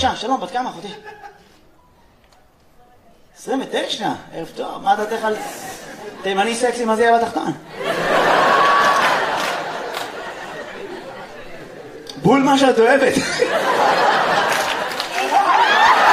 בבקשה, שלום, בת כמה אחותי? 29, ערב טוב, מה דעתך על תימני סקסי, מה זה יהיה בתחתון? בול מה שאת אוהבת.